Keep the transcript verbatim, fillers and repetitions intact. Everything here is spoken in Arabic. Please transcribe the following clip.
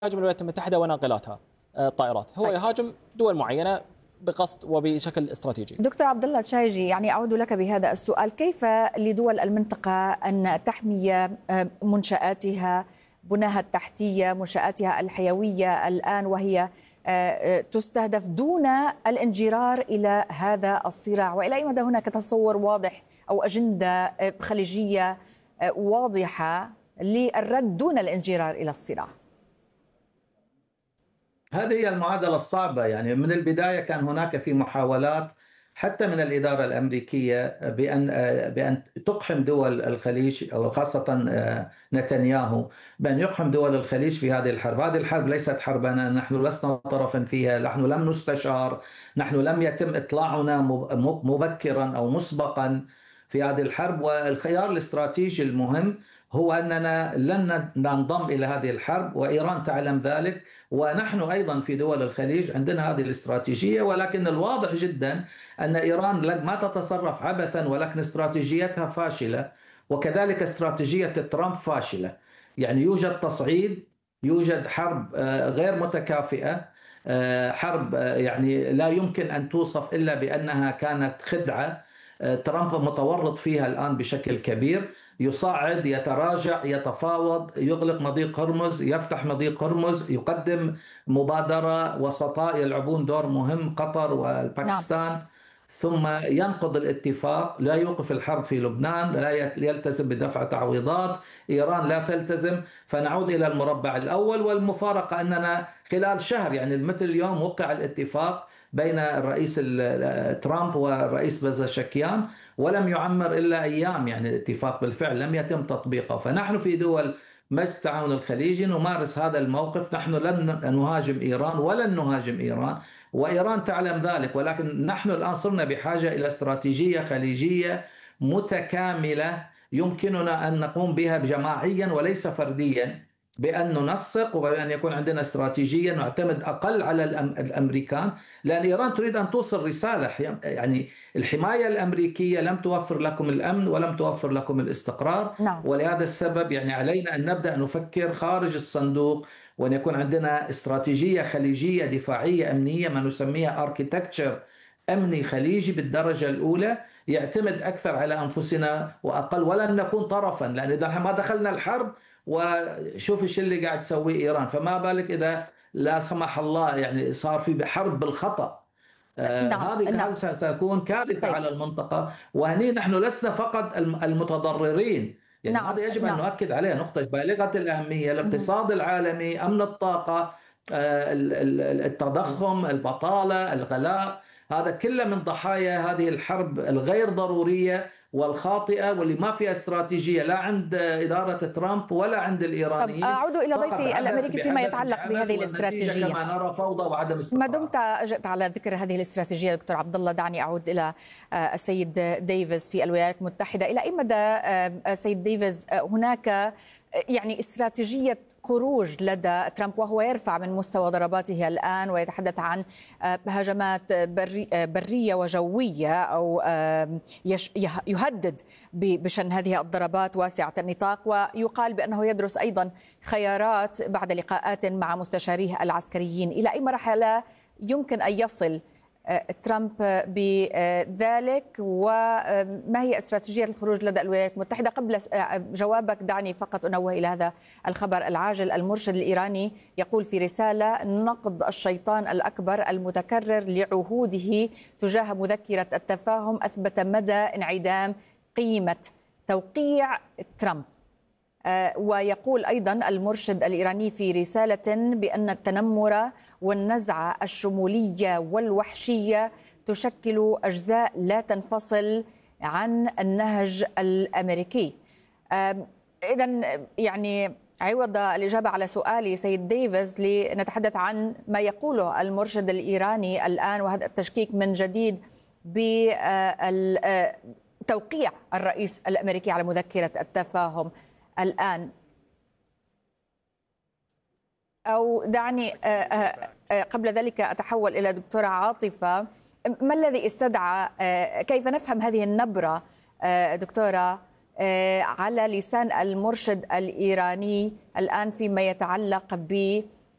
يهاجم الولايات المتحدة وناقلاتها الطائرات، هو طيب. يهاجم دول معينة بقصد وبشكل استراتيجي. دكتور عبد الله تشايجي، يعني أعود لك بهذا السؤال: كيف لدول المنطقة أن تحمي منشآتها، بناها التحتية، منشآتها الحيوية الآن وهي تستهدف دون الانجرار إلى هذا الصراع؟ وإلى أي مدى هناك تصور واضح أو أجندة خليجية واضحة للرد دون الانجرار إلى الصراع؟ هذه هي المعادلة الصعبة. يعني من البداية كان هناك في محاولات حتى من الإدارة الأمريكية بأن بأن تقحم دول الخليج، أو خاصة نتنياهو، بأن يقحم دول الخليج في هذه الحرب. هذه الحرب ليست حربنا، نحن لسنا طرفا فيها، نحن لم نستشار، نحن لم يتم إطلاعنا مبكرا أو مسبقا في هذه الحرب. والخيار الاستراتيجي المهم هو أننا لن ننضم إلى هذه الحرب، وإيران تعلم ذلك، ونحن أيضا في دول الخليج عندنا هذه الاستراتيجية. ولكن الواضح جدا أن إيران ما تتصرف عبثا، ولكن استراتيجيتها فاشلة، وكذلك استراتيجية ترامب فاشلة. يعني يوجد تصعيد، يوجد حرب غير متكافئة، حرب يعني لا يمكن أن توصف إلا بأنها كانت خدعة. ترامب متورط فيها الآن بشكل كبير، يصعد، يتراجع، يتفاوض، يغلق مضيق هرمز، يفتح مضيق هرمز، يقدم مبادرة وسطاء يلعبون دور مهم، قطر والباكستان، نعم. ثم ينقض الاتفاق، لا يوقف الحرب في لبنان، لا يلتزم بدفع تعويضات، إيران لا تلتزم، فنعود إلى المربع الأول. والمفارقة أننا خلال شهر، يعني مثل اليوم، وقع الاتفاق بين الرئيس ترامب والرئيس بزشكيان، ولم يعمر إلا أيام. يعني الاتفاق بالفعل لم يتم تطبيقه. فنحن في دول مجلس التعاون الخليجي نمارس هذا الموقف، نحن لن نهاجم إيران ولن نهاجم إيران، وإيران تعلم ذلك. ولكن نحن الآن صرنا بحاجة إلى استراتيجية خليجية متكاملة يمكننا أن نقوم بها جماعيا وليس فرديا، بأن ننسق وبأن يكون عندنا استراتيجية نعتمد أقل على الأمريكان، لأن إيران تريد أن توصل رسالة. يعني الحماية الأمريكية لم توفر لكم الأمن ولم توفر لكم الاستقرار، نعم. ولهذا السبب يعني علينا أن نبدأ نفكر خارج الصندوق، وأن يكون عندنا استراتيجية خليجية دفاعية أمنية، ما نسميها أركيتكتشر أمني خليجي بالدرجة الأولى، يعتمد أكثر على أنفسنا وأقل، ولن نكون طرفا. لأن إذا ما دخلنا الحرب وشوف ايش اللي قاعد تسويه إيران، فما بالك إذا لا سمح الله يعني صار في حرب بالخطأ. آه نعم. هذه نعم. ستكون كارثة طيب. على المنطقة. وهني نحن لسنا فقط المتضررين، يعني نعم. هذا يجب نعم. أن نؤكد عليه، نقطة بالغة الأهمية. الاقتصاد العالمي، أمن الطاقة، آه التضخم، البطالة، الغلاء، هذا كله من ضحايا هذه الحرب الغير ضرورية والخاطئة، واللي ما فيها استراتيجية لا عند إدارة ترامب ولا عند الإيرانيين. أعود إلى ضيفي الأمريكي فيما يتعلق بهذه الاستراتيجية. كما نرى فوضى وعدم استقرار. ما دمت أجبت على ذكر هذه الاستراتيجية دكتور عبد الله، دعني أعود إلى السيد ديفيز في الولايات المتحدة. إلى أي مدى سيد ديفيز هناك يعني استراتيجية خروج لدى ترامب، وهو يرفع من مستوى ضرباته الآن ويتحدث عن هجمات بري برية وجوية، أو يهدد بشأن هذه الضربات واسعة النطاق، ويقال بأنه يدرس أيضا خيارات بعد لقاءات مع مستشاريه العسكريين. إلى أي مرحلة يمكن أن يصل ترامب بذلك، وما هي استراتيجية الخروج لدى الولايات المتحدة؟ قبل جوابك دعني فقط أنوه إلى هذا الخبر العاجل. المرشد الإيراني يقول في رسالة: نقد الشيطان الأكبر المتكرر لعهوده تجاه مذكرة التفاهم أثبت مدى انعدام قيمة توقيع ترامب. ويقول أيضا المرشد الإيراني في رسالة بأن التنمر والنزعة الشمولية والوحشية تشكل أجزاء لا تنفصل عن النهج الأمريكي. إذن يعني عوض الإجابة على سؤالي سيد ديفيز لنتحدث عن ما يقوله المرشد الإيراني الآن، وهذا التشكيك من جديد بتوقيع الرئيس الأمريكي على مذكرة التفاهم الآن. أو دعني قبل ذلك أتحول إلى دكتورة عاطفة. ما الذي استدعى، كيف نفهم هذه النبرة دكتورة على لسان المرشد الإيراني الآن فيما يتعلق ب